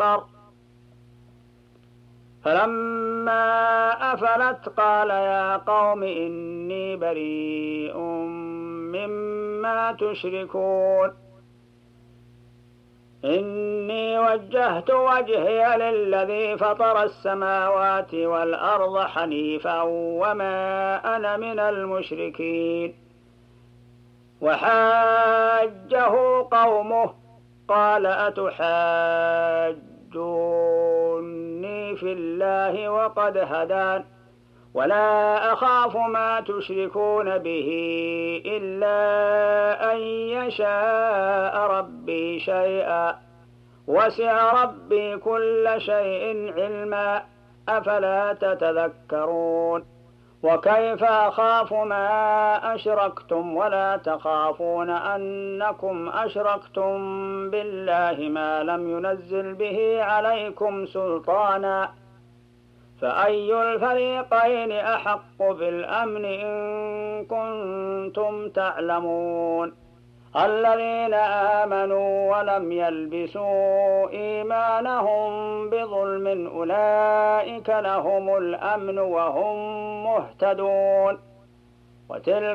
أكبر. فلما أفلت قال يا قوم إني بريء مما تشركون إني وجهت وجهي للذي فطر السماوات والأرض حنيفا وما أنا من المشركين. وحاجه قومه قال أتحاجوني في الله وقد هدان ولا أخاف ما تشركون به إلا أن يشاء ربي شيئا وسع ربي كل شيء علما أفلا تتذكرون. وكيف أخاف ما أشركتم ولا تخافون أنكم أشركتم بالله ما لم ينزل به عليكم سلطانا فأي الفريقين أحق بالأمن إن كنتم تعلمون. الذين آمنوا ولم يلبسوا إيمانهم بظلم أولئك لهم الأمن وهم مهتدون. وتلك